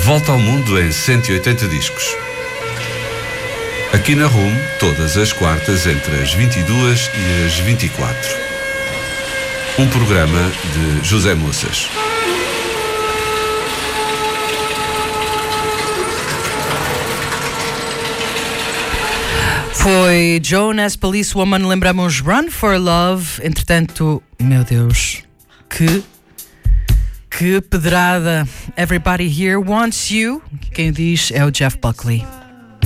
Volta ao mundo em 180 discos. Aqui na RUM, todas as quartas entre as 22 e as 24. Um programa de José Moças. Foi Jonas Policewoman, lembramos Run for Love. Entretanto, meu Deus, que pedrada. Everybody Here Wants You. Quem diz é o Jeff Buckley.